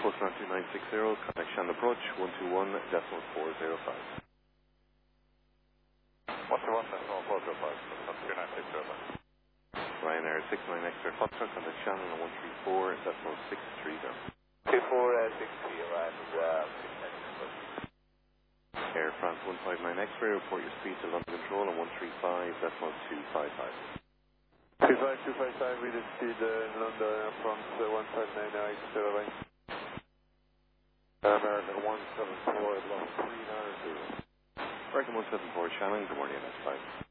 Postman 2960, connection approach 121.405. 121.405, Ryanair 69 X-ray Foxtrot, contact Shannon on 134.630. 2463, arrived at 69. Air France 159 X-ray, report your speed to London Control on 135.255. 25255, read speed London Air France 159 X-ray, bye. American 174, lost 390. American 174, Shannon, good morning, that's fine.